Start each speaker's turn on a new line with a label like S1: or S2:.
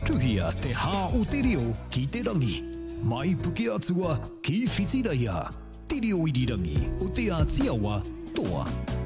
S1: Tuhia te hā o te reo ki te rangi. Mai puke atua ki whitiraia. Te reo irirangi o te Ātiawa toa.